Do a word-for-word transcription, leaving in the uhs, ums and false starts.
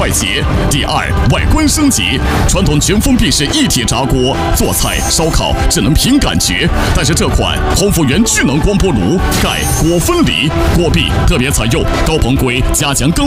快捷。第二，外观升级，传统全封闭式一体炸锅，做菜烧烤只能凭感觉，但是这款红福源聚能光波炉，盖锅分离，锅壁特别采用高硼硅加强钢。